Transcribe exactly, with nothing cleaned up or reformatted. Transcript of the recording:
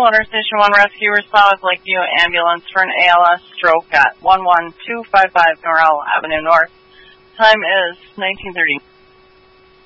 Water Station one Rescue responds Lakeview ambulance for an A L S stroke at one one two five five Norrell Avenue North. Time is nineteen thirty.